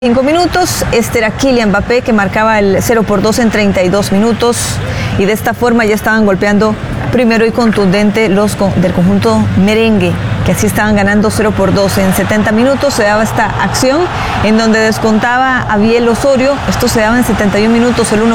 5 minutos, este era Kylian Mbappé que marcaba el 0-2 en 32 minutos y de esta forma ya estaban golpeando primero y contundente los del conjunto merengue, que así estaban ganando 0-2 en 70 minutos. Se daba esta acción en donde descontaba a Biel Osorio. Esto se daba en 71 minutos, el 1-2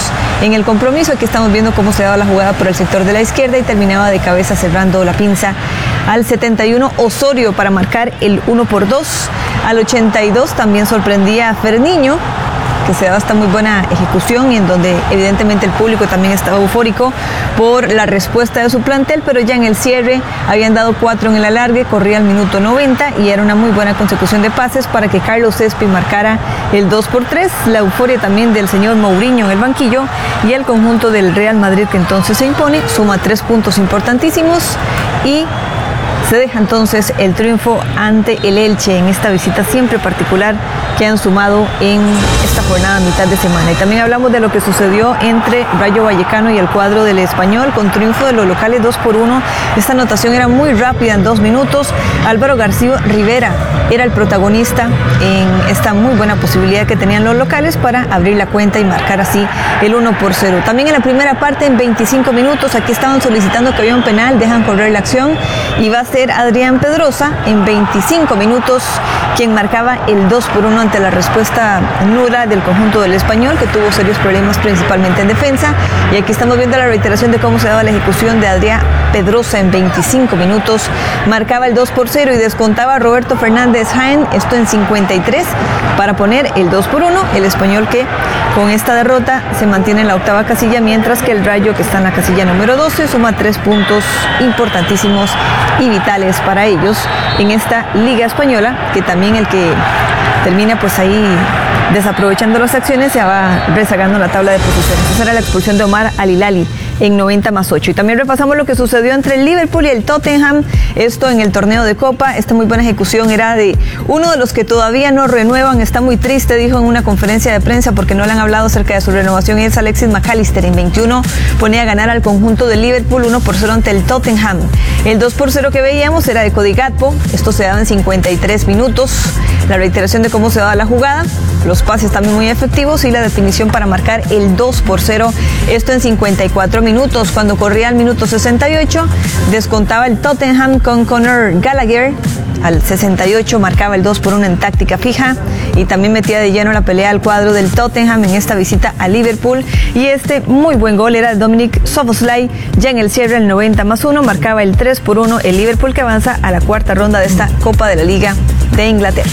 en el compromiso. Aquí estamos viendo cómo se daba la jugada por el sector de la izquierda y terminaba de cabeza cerrando la pinza al 71 Osorio para marcar el 1-2. Al 82 también sorprendía a Ferniño, que se daba esta muy buena ejecución y en donde evidentemente el público también estaba eufórico por la respuesta de su plantel, pero ya en el cierre habían dado 4 en el alargue, corría el minuto 90 y era una muy buena consecución de pases para que Carlos Espi marcara el 2-3. La euforia también del señor Mourinho en el banquillo y el conjunto del Real Madrid, que entonces se impone, suma 3 puntos importantísimos y se deja entonces el triunfo ante el Elche en esta visita siempre particular que han sumado en esta jornada mitad de semana. Y también hablamos de lo que sucedió entre Rayo Vallecano y el cuadro del Español, con triunfo de los locales 2-1. Esta anotación era muy rápida, en 2 minutos. Álvaro García Rivera era el protagonista en esta muy buena posibilidad que tenían los locales para abrir la cuenta y marcar así el 1-0. También en la primera parte, en 25 minutos, aquí estaban solicitando que había un penal, dejan correr la acción y va a ser Adrián Pedrosa en 25 minutos quien marcaba el 2-1 ante la respuesta nula del conjunto del Español, que tuvo serios problemas principalmente en defensa. Y aquí estamos viendo la reiteración de cómo se daba la ejecución de Adrián Pedrosa en 25 minutos, marcaba el 2-0 y descontaba a Roberto Fernández Jaén, esto en 53, para poner el 2-1. El Español, que con esta derrota se mantiene en la octava casilla, mientras que el Rayo, que está en la casilla número 12, suma 3 puntos importantísimos y vitales para ellos en esta Liga Española, que también el que termina pues ahí desaprovechando las acciones se va rezagando la tabla de posiciones. Esa era la expulsión de Omar Al Hilali en 90+8. Y también repasamos lo que sucedió entre el Liverpool y el Tottenham, esto en el torneo de Copa. Esta muy buena ejecución era de uno de los que todavía no renuevan, está muy triste, dijo en una conferencia de prensa, porque no le han hablado acerca de su renovación, y es Alexis McAllister. En 21 ponía a ganar al conjunto de Liverpool 1-0 ante el Tottenham. El 2-0 que veíamos era de Cody Gakpo, esto se daba en 53 minutos. La reiteración de cómo se daba la jugada, los pases también muy efectivos y la definición para marcar el 2-0, esto en 54 minutos. Cuando corría al minuto 68, descontaba el Tottenham con Conor Gallagher. Al 68 marcaba el 2-1 en táctica fija y también metía de lleno la pelea al cuadro del Tottenham en esta visita a Liverpool. Y este muy buen gol era de Dominic Szoboszlai, ya en el cierre, el 90+1, marcaba el 3-1 el Liverpool, que avanza a la cuarta ronda de esta Copa de la Liga de Inglaterra.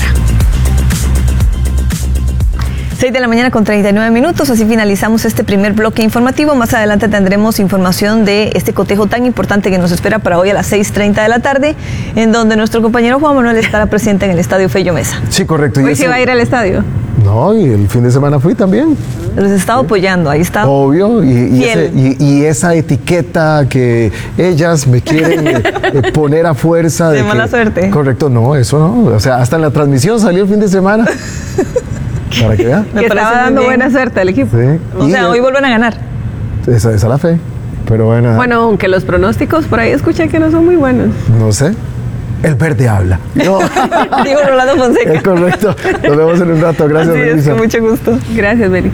6 de la mañana con 39 minutos, así finalizamos este primer bloque informativo. Más adelante tendremos información de este cotejo tan importante que nos espera para hoy a las 6:30 de la tarde, en donde nuestro compañero Juan Manuel estará presente en el Estadio Fello Mesa. Sí, correcto. ¿Hoy sí va a ir al estadio? No, y el fin de semana fui también. Los he estado apoyando, ahí está. Obvio, y esa etiqueta que ellas me quieren poner a fuerza de mala suerte. Correcto, no, eso no. O sea, hasta en la transmisión salió el fin de semana. Para que vean. Me estaba dando buena suerte al equipo. Sí. O sea, hoy vuelven a ganar. Esa es la fe. Pero bueno, aunque los pronósticos por ahí escuché que no son muy buenos. No sé. El verde habla. No. Digo Rolando Fonseca. Es correcto. Nos vemos en un rato. Gracias, Melissa. Con mucho gusto. Gracias, Meli.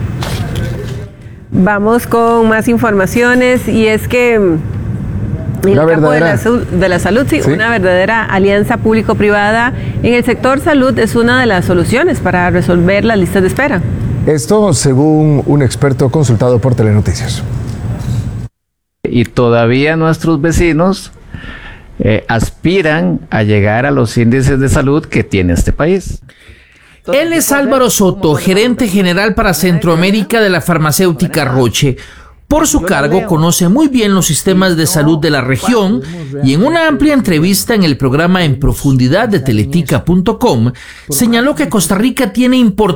Vamos con más informaciones, y es que en el campo de la salud, sí, una verdadera alianza público-privada en el sector salud es una de las soluciones para resolver las listas de espera. Esto según un experto consultado por Telenoticias. Y todavía nuestros vecinos aspiran a llegar a los índices de salud que tiene este país. Él es Álvaro Soto, gerente general para Centroamérica de la farmacéutica Roche. Por su cargo, conoce muy bien los sistemas de salud de la región, y en una amplia entrevista en el programa En Profundidad de Teletica.com, señaló que Costa Rica tiene importancia